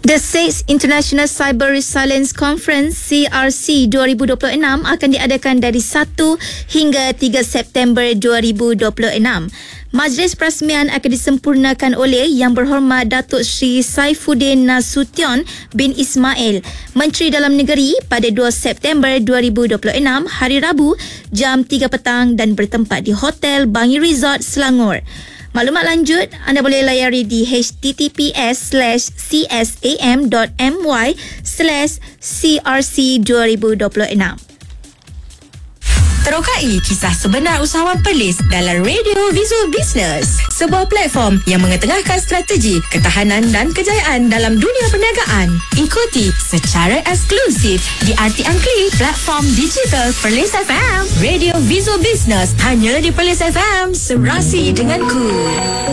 The 6th International Cyber Resilience Conference CRC 2026 akan diadakan dari 1 hingga 3 September 2026. Majlis perasmian akan disempurnakan oleh Yang Berhormat Datuk Seri Saifuddin Nasution bin Ismail, Menteri Dalam Negeri, pada 2 September 2026 hari Rabu jam 3 petang dan bertempat di Hotel Bangi Resort, Selangor. Maklumat lanjut anda boleh layari di https:/csam.my/crc2026. Terokai kisah sebenar usahawan Perlis dalam Radio Visual Business, sebuah platform yang mengetengahkan strategi, ketahanan dan kejayaan dalam dunia perniagaan. Ikuti secara eksklusif di RT Angkli, platform digital Perlis FM. Radio Visual Business hanya di Perlis FM, serasi denganku.